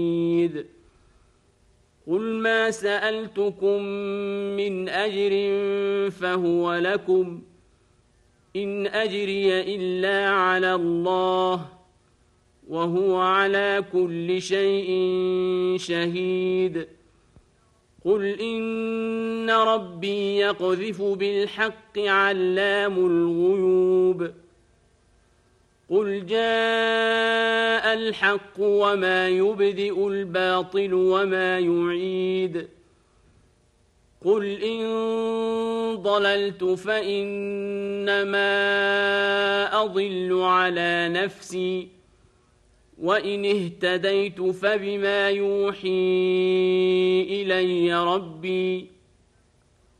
قل ما سألتكم من أجر فهو لكم إن أجري إلا على الله وهو على كل شيء شهيد قل إن ربي يقذف بالحق علام الغيوب قل جاء الحق وما يبدئ الباطل وما يعيد قل إن ضللت فإنما أضل على نفسي وإن اهتديت فبما يوحي إلي ربي